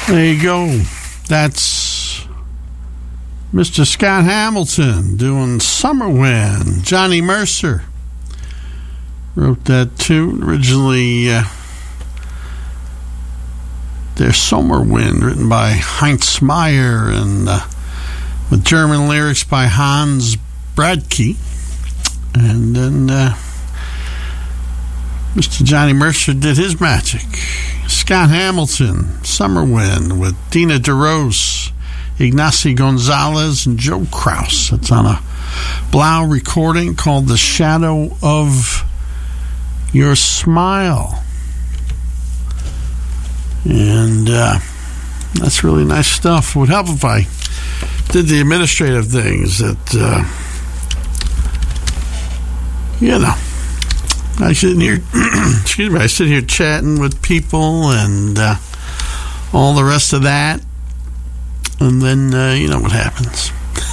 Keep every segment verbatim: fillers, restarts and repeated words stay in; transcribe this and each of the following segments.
There you go. That's Mister Scott Hamilton doing Summer Wind. Johnny Mercer wrote that tune. Originally, uh, there's Summer Wind, written by Heinz Meyer, and uh, with German lyrics by Hans Bradke. And then uh, Mister Johnny Mercer did his magic. Scott Hamilton, Summer Wind, with Dina DeRose, Ignacy Gonzalez, and Joe Kraus. It's on a Blau recording called The Shadow of Your Smile. And uh, that's really nice stuff. It would help if I did the administrative things that, uh, you know, I sit here, excuse me, I sit here chatting with people and uh, all the rest of that, and then uh, you know what happens.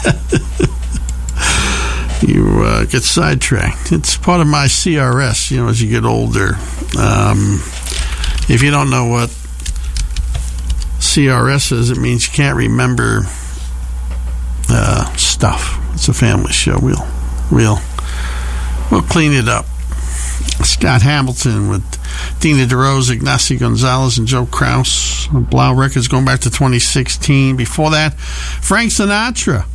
you uh, get sidetracked. It's part of my C R S, you know, as you get older. Um, if you don't know what C R S is, it means you can't remember uh, stuff. It's a family show. We'll, we'll, we'll clean it up. Scott Hamilton with Dina DeRose, Ignacy Gonzalez, and Joe Kraus. Blau Records going back to twenty sixteen. Before that, Frank Sinatra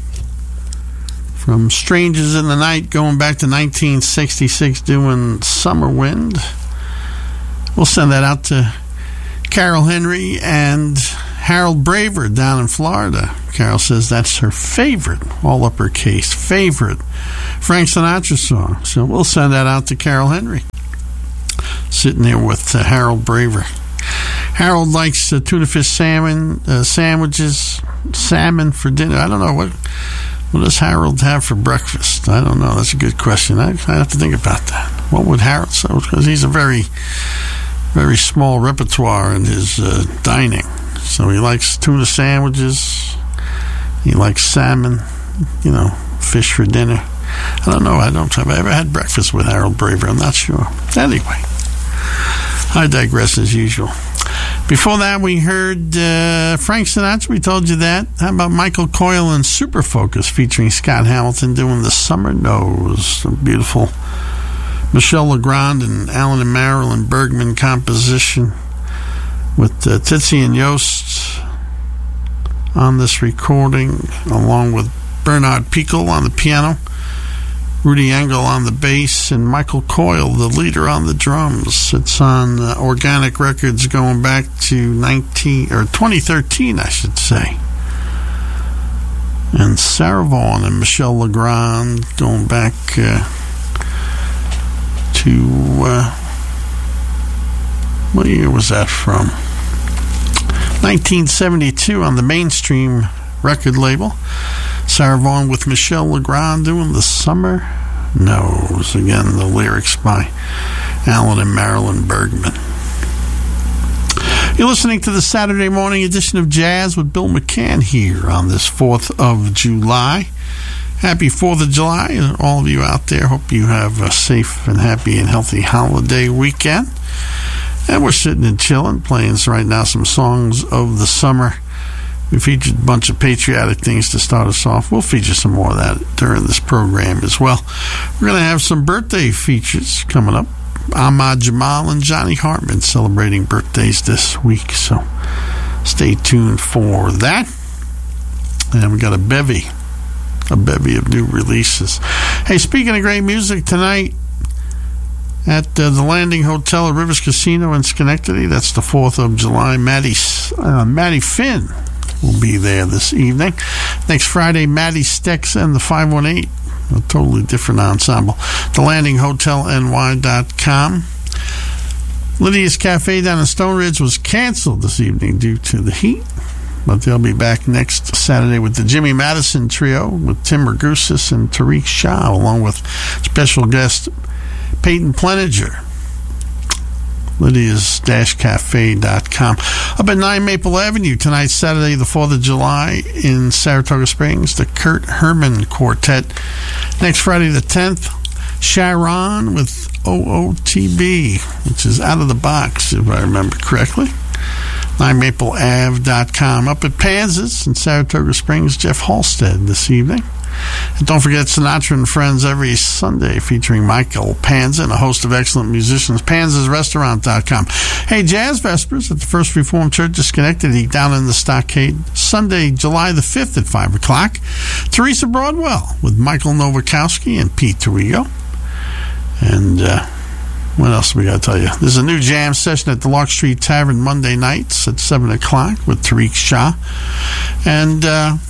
from Strangers in the Night going back to nineteen sixty-six doing Summer Wind. We'll send that out to Carol Henry and Harold Braver down in Florida. Carol says that's her favorite, all uppercase, favorite Frank Sinatra song. So we'll send that out to Carol Henry. Sitting there with uh, Harold Braver. Harold likes uh, tuna fish salmon uh, sandwiches, salmon for dinner. I don't know, what what does Harold have for breakfast? I don't know. That's a good question. I, I have to think about that. What would Harold say? Because he's a very, very small repertoire in his uh, dining. So he likes tuna sandwiches. He likes salmon, you know, fish for dinner. I don't know. I don't have I ever had breakfast with Harold Braver. I'm not sure. Anyway, I digress as usual. Before that, we heard uh, Frank Sinatra. We told you that. How about Michael Coyle and Super Focus featuring Scott Hamilton doing The Summer Knows? A beautiful Michel Legrand and Alan and Marilyn Bergman composition with uh, Tootsie and Yost on this recording, along with Bernard Pickel on the piano, Rudy Engel on the bass, and Michael Coyle, the leader, on the drums. It's on uh, Organic Records going back to nineteen or twenty thirteen, I should say. And Sarah Vaughan and Michel Legrand going back uh, to uh, what year was that from? nineteen seventy-two on the Mainstream record label. Sarah Vaughan with Michel Legrand doing The Summer Knows. Again, the lyrics by Alan and Marilyn Bergman. You're listening to the Saturday morning edition of Jazz with Bill McCann here on this fourth of July. Happy fourth of July, all of you out there. Hope you have a safe and happy and healthy holiday weekend. And we're sitting and chilling, playing right now some songs of the summer. We featured a bunch of patriotic things to start us off. We'll feature some more of that during this program as well. We're going to have some birthday features coming up. Ahmad Jamal and Johnny Hartman celebrating birthdays this week, so stay tuned for that. And we got a bevy, a bevy of new releases. Hey, speaking of great music, tonight at uh, the Landing Hotel at Rivers Casino in Schenectady, that's the fourth of July, Maddie, uh, Maddie Finn will be there this evening. Next Friday, Maddie Stex and the five one eight, a totally different ensemble. the landing hotel n y dot com. Lydia's Cafe down in Stone Ridge was canceled this evening due to the heat, but they'll be back next Saturday with the Jimmy Madison Trio with Tim Ragusis and Tariq Shah, along with special guest Peyton Pleninger. Lydia's Cafe dot com. Up at nine Maple Avenue tonight, Saturday, the fourth of July, in Saratoga Springs, the Kurt Herman Quartet. Next Friday, the tenth, Sharon with O O T B, which is Out of the Box, if I remember correctly. nine maple ave dot com. Up at Panzas in Saratoga Springs, Jeff Halstead this evening. And don't forget Sinatra and Friends every Sunday featuring Michael Panza and a host of excellent musicians. panzas restaurant dot com. Hey, Jazz Vespers at the First Reformed Church of Schenectady down in the Stockade, Sunday, July the fifth at five o'clock. Teresa Broadwell with Michael Nowakowski and Pete Tirigo. And uh, what else we got to tell you? There's a new jam session at the Lark Street Tavern Monday nights at seven o'clock with Tariq Shah. And uh,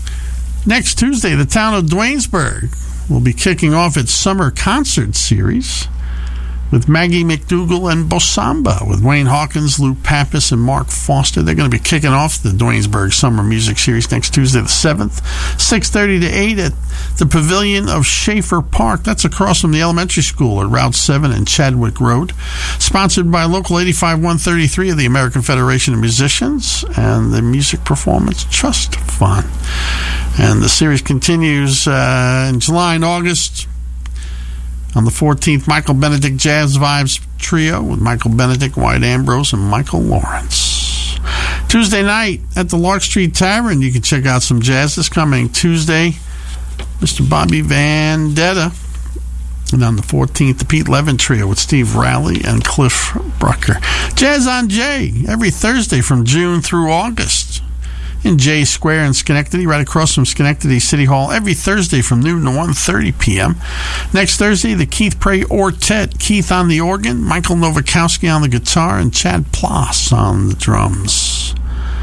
next Tuesday, the town of Duanesburg will be kicking off its summer concert series with Maggie McDougall and Bosamba, with Wayne Hawkins, Luke Pappas, and Mark Foster. They're going to be kicking off the Duanesburg Summer Music Series next Tuesday the seventh, six thirty to eight at the Pavilion of Schaefer Park. That's across from the elementary school at Route seven and Chadwick Road. Sponsored by Local eighty-five one thirty-three of the American Federation of Musicians and the Music Performance Trust Fund. And the series continues uh, in July and August. On the fourteenth, Michael Benedict Jazz Vibes Trio with Michael Benedict, Wyatt Ambrose, and Michael Lawrence. Tuesday night at the Lark Street Tavern, you can check out some jazz this coming Tuesday. Mister Bobby Vandetta. And on the fourteenth, the Pete Levin Trio with Steve Rowley and Cliff Brucker. Jazz on Jay every Thursday from June through August in Jay Square in Schenectady, right across from Schenectady City Hall, every Thursday from noon to one thirty p.m. Next Thursday, the Keith Prey Ortet. Keith on the organ, Michael Nowakowski on the guitar, and Chad Ploss on the drums.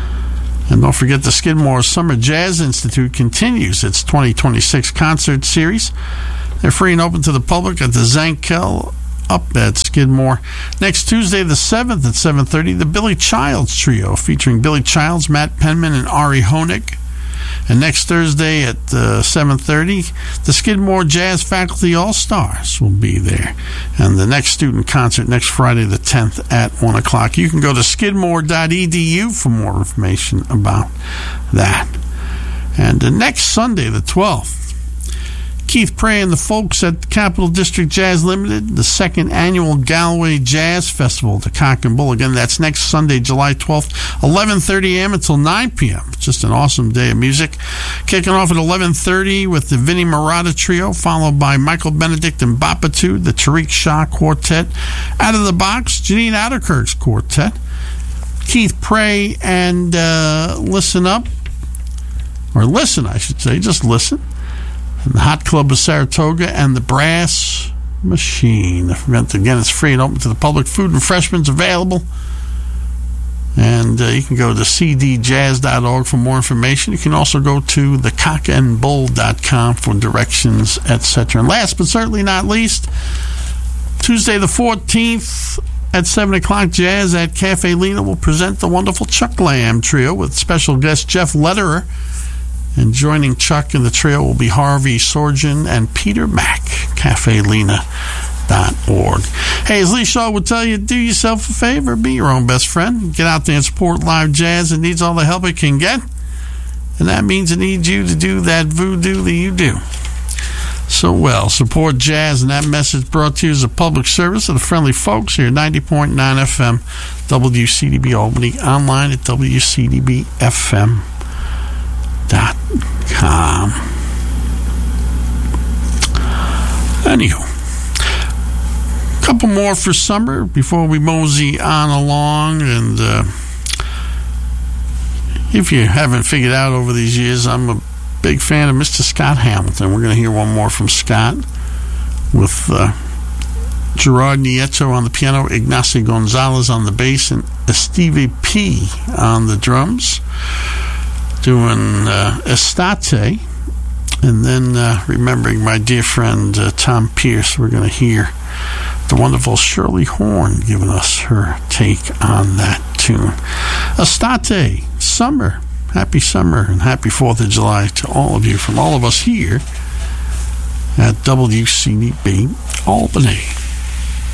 And don't forget, the Skidmore Summer Jazz Institute continues its twenty twenty-six concert series. They're free and open to the public at the Zankel up at Skidmore. Next Tuesday the seventh at seven thirty, the Billy Childs Trio featuring Billy Childs, Matt Penman, and Ari Honig. And next Thursday at uh, seven thirty, the Skidmore Jazz Faculty All-Stars will be there. And the next student concert next Friday the tenth at one o'clock. You can go to skidmore dot e d u for more information about that. And uh, next Sunday the twelfth, Keith Prey and the folks at Capital District Jazz Limited, the second annual Galway Jazz Festival at the Cock and Bull. Again, that's next Sunday, July twelfth, eleven thirty a.m. until nine p.m. It's just an awesome day of music. Kicking off at eleven thirty with the Vinnie Marotta Trio, followed by Michael Benedict and Bapatu, the Tariq Shah Quartet. Out of the Box, Janine Outerkirk's Quartet. Keith Prey and uh, Listen Up, or Listen, I should say, just listen. And the Hot Club of Saratoga and the Brass Machine. The event, again, is free and open to the public. Food and refreshments available. And uh, you can go to c d jazz dot org for more information. You can also go to the cock and bull dot com for directions, et cetera. And last but certainly not least, Tuesday the fourteenth at seven o'clock, Jazz at Cafe Lena will present the wonderful Chuck Lamb Trio with special guest Jeff Lederer. And joining Chuck in the trio will be Harvey Sorgen and Peter Mack, cafe lena dot org. Hey, as Lee Shaw would tell you, do yourself a favor, be your own best friend. Get out there and support live jazz. It needs all the help it can get. And that means it needs you to do that voodoo that you do so well. Support jazz, and that message brought to you as a public service of the friendly folks here at ninety point nine F M, W C D B Albany, online at w c d b f m dot com. Anyhow, a couple more for summer before we mosey on along. And uh, if you haven't figured out over these years, I'm a big fan of Mister Scott Hamilton. We're going to hear one more from Scott with uh, Gerard Nieto on the piano, Ignacio Gonzalez on the bass, and Esteve P on the drums, doing uh, Estate. And then uh, remembering my dear friend uh, Tom Pierce, we're going to hear the wonderful Shirley Horn giving us her take on that tune. Estate, summer. Happy summer and happy fourth of July to all of you from all of us here at W C D B Albany.